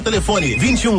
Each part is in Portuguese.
Telefone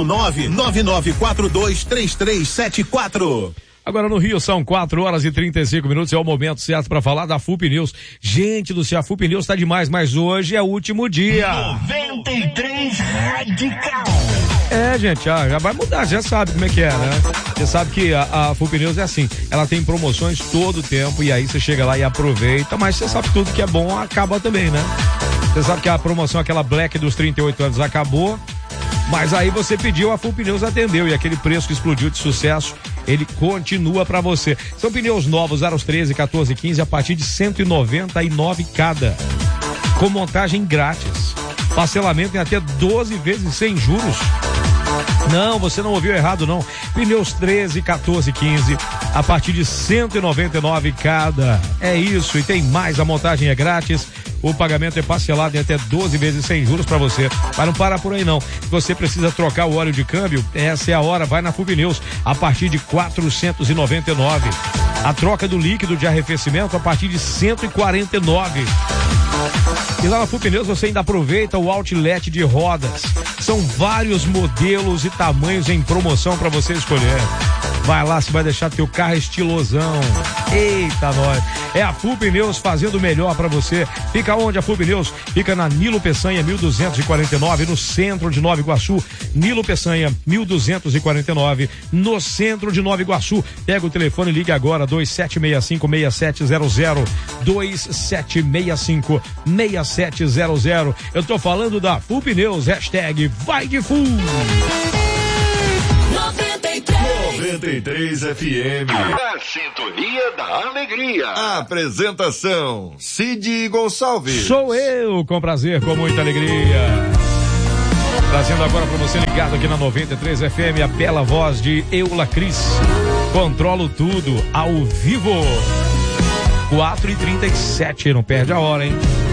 21999423374. Agora no Rio são 4h35, é o momento certo para falar da FUP News. Gente do céu, a FUP News tá demais, mas hoje é o último dia. 93 Radical. Gente, já vai mudar, já sabe como é que é, né? Você sabe que a FUP News é assim, ela tem promoções todo o tempo e aí você chega lá e aproveita, mas você sabe que tudo que é bom acaba também, né? Você sabe que a promoção, aquela Black dos 38 anos acabou, mas aí você pediu, a FUP Pneus atendeu e aquele preço que explodiu de sucesso, ele continua para você. São pneus novos, aros 13, 14, 15, a partir de 199 cada, com montagem grátis, parcelamento em até 12 vezes sem juros. Não, você não ouviu errado não. Pneus 13, 14, 15, a partir de 199 cada. É isso, e tem mais, a montagem é grátis. O pagamento é parcelado em até 12 vezes sem juros para você. Mas não para por aí não. Se você precisa trocar o óleo de câmbio, essa é a hora. Vai na FUP Pneus a partir de 499. A troca do líquido de arrefecimento a partir de 149. E lá na FUP Pneus você ainda aproveita o outlet de rodas. São vários modelos e tamanhos em promoção para você escolher. Vai lá, você vai deixar teu carro estilosão. Eita, nós. É a FUP Pneus fazendo o melhor para você. Fica onde a FUP Pneus? Fica na Nilo Peçanha, 1249, no centro de Nova Iguaçu. Nilo Peçanha, 1249, no centro de Nova Iguaçu. Pega o telefone e liga agora, 2765-6700. 2765-6700. Eu tô falando da FUP Pneus, hashtag vai de FUP. 93 FM, a sintonia da alegria. Apresentação, Cid Gonçalves. Sou eu, com prazer, com muita alegria. Trazendo agora para você ligado aqui na 93 FM, a bela voz de Eula Cris. Controlo tudo, ao vivo. 4h37, não perde a hora, hein?